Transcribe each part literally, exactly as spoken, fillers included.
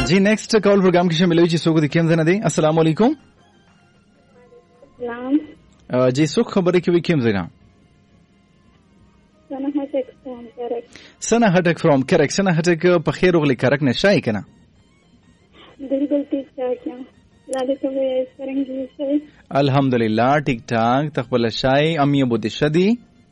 जी next call programme کې شامل وي چې څوک د کوم ځای نه دی. السلام علیکم. سلام. जी څوک خبرې کوي کوم ځای نه؟ سنه هټک فرام کرک. سنه هټک فرام کرک. سنه هټک په خیر وغلی کرک نه شای کنه. بالکل ٹھیک ٹھاک یم. لاله ته وې څنګه یې؟ الحمدلله ټیک ټاک. تخبل شای امي ابو د شدی.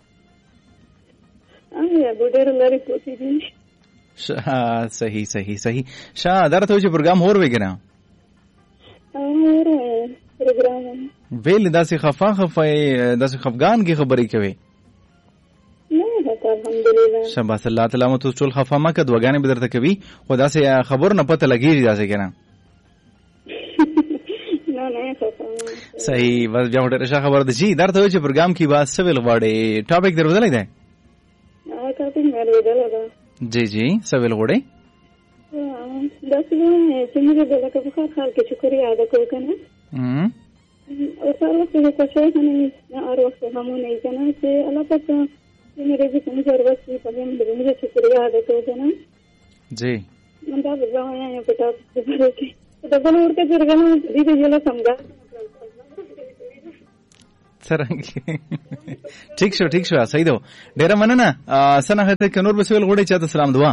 امي ابو ډېر لري پوتې دي. شاه صحیح صحیح صحیح. شاه درته چې پروګرام هور وګنه. اور پروګرام ویل داسې خفا خفای داسې خفغان کی خبرې کوي. نه هتا الحمدلله. شاباس الله تعالی مو ټول خفا ما کد وګانې بدرته کوي. خدا سي خبر نه پته لګیږي داسې کنه. نه نه خفا. صحیح بس بیا ډېر ښه خبر ده. جی درته چې پروګرام کې با سویل غواړي ټاپک درودلای دی. ا ټاپک مې ورودل ده. जी जी सवेल घोड़े दस چې موږ د لکه په خاص حال کې شکریا ادا کوو کنه او سره څه څه شي نه اور وخت هم نه کنه چې الله پاک چې موږ دې څنګه ورسې په دې موږ شکریا ادا کوو کنه जी من دا ځوانه یو پټه کې دا بل ورته څنګه دې دې له څنګه څنګه ٹھیک شو ٹھیک شو صحیح دو ډیر مننه. سنه هته کنور بسویل غوړي چاته سلام دعا.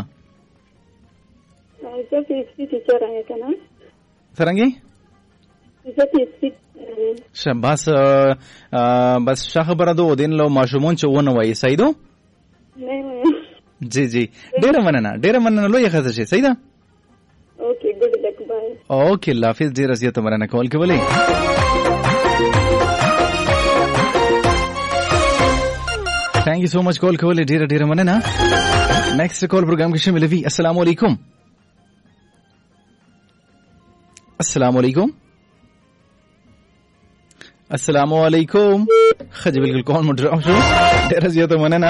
زه په سپی ټیچر یم کنه. څنګه زه په سپی شاباس. بس ښه خبره ده دین له ماشومون چې ونه وایي صحیح دو. نه جی جی ډیر مننه ډیر مننه لوی خزه شي صحیح ده. اوکې ګډ لک بای. اوکې الله حافظ. ډیر زیاته مننه کول کولې. Thank you so much call کولې ډیر ډیر مننه. next call program کې شامل وي. السلام علیکم. السلام علیکم. السلام علیکم. خځه بالکل کول مو ډراو شو. ډیر زیاته مننه.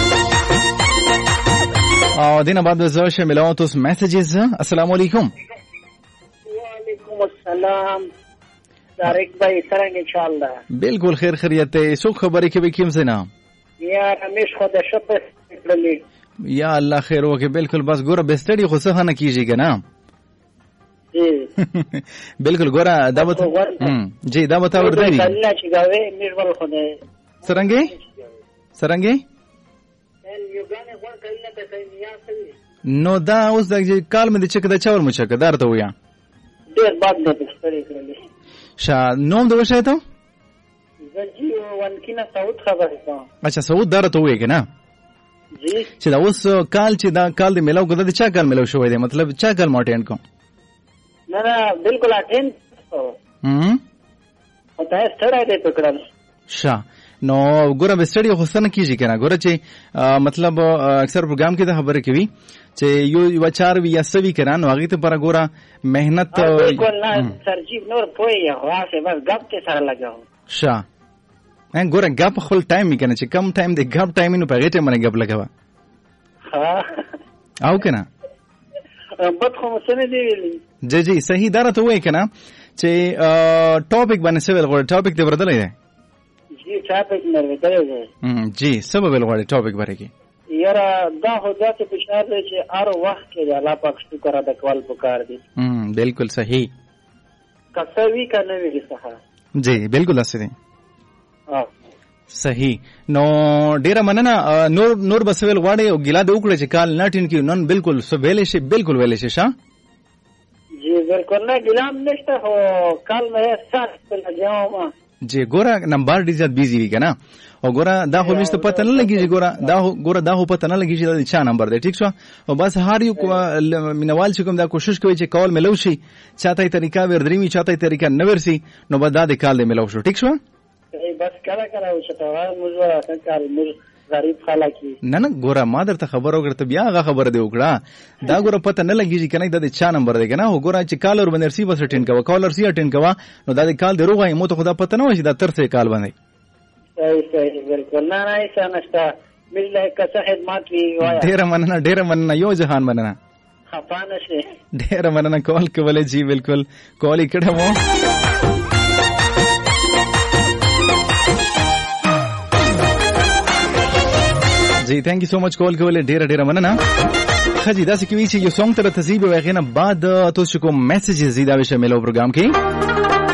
او دینه بعد زه شاملوم تاسو میسجز. السلام علیکم. وعلیکم السلام. طارق بھائی څنګه ان شاء الله؟ بالکل خیر خیریت. څوک خبرې کوي کوم څه نه؟ یا رمیش خو د شپه کړلې. یا الله خیر وکي. بالکل بس ګوره بستړي خو څه نه کیږي کنه. جی بالکل ګوره دا به جی دا به تا ور دی. الله چې گاوي میر ول خو نه سرنګي سرنګي نو دا اوس د کال مې د چک د چاور مو چک دار ته ویا ډیر باد نه بستړي کړلې. شا نوم د وشه ته جی وان کینا سعود خبر ده. اچھا سعود دار ته وې کنه. جی چې دا اوس کال چې دا کال دی ملاو غدا د چا کال ملاو شوې دی مطلب چا کال موټین کو. نه نه بالکل اټین هم او دا ستړی دی پکړل. شا نو ګوره بستړي خو څنګه کیږي کنه. ګوره چې مطلب اکثر پروګرام کې دا خبره کوي چې یو یو چار وی یا سوي کران واغې ته پر ګوره مهنت بالکل نه سرجیب نور پوي واسه بس غب ته سره لګاو. شا ان ګوره غب خپل ټایم می کنه چې کم ټایم دی غب ټایم نو په غټه باندې غب لګاوه. ها او کنه بد خو سن دی ویلی. جی جی صحیح درته وای کنه چې ټاپک باندې سوال غوړ ټاپک ته وردلې ده. جی ټاپک مې ورته ده. جی سبب غوړ ټاپک باندې کې یاره دا خو ځکه پښار دی چې هر وخت کې الله پاک شکر ادا کول پکار دي. هم بالکل صحیح. کسوي کنه وی څه. جی بالکل اسې دي. ها صحیح. نو ډیره مننه. نور نور بسویل غواړي او ګیلا د وکړه چې کال ناټین کې نن بالکل سو ویلې شي بالکل ویلې شي. شا جی بالکل نه ګلام نشته هو کال مې سات په لګاوم. جی ګوره نمبر ډیر زیات بیزی وی کنه او ګوره دا خو مست پته نه لګیږي. ګوره دا ګوره دا خو پته نه لګیږي دا چا نمبر دی. ٹھیک شو او بس هر یو مینوال چې کوم دا کوشش کوي چې کال ملو شي چاته طریقہ ور درېمی چاته طریقہ نه ورسي نو بس دا د کال دی ملو شو. ٹھیک شو بس کله کله او چې تا موږ راځه کال موږ غریب خلک نه نه ګوره ما درته خبر وکړه بیا هغه خبر دی وکړه دا ګوره پته نه لګیږي کنه دا د چا نمبر دی کنه. ګوره چې کال ور باندې سی بس اټین کوا کالر سی اټین کوا نو دا د کال دی روغه مو ته خدا پته نه وشي دا تر څه کال باندې. صحیح صحیح بالکل نه نه ایسا نشته مله کسه خدمات وی وایا. ډیر مننه ډیر مننه یو جهان مننه. خفا نشي ډیر مننه کال کولې. جی بالکل کال کړه مو. جی thank you so much call کولې ډیر ډیر مننه. خجی داسې کوي چې یو سونګ تر تزیب او غینه بعد تاسو کوم میسج زیاده شامل او پروګرام کې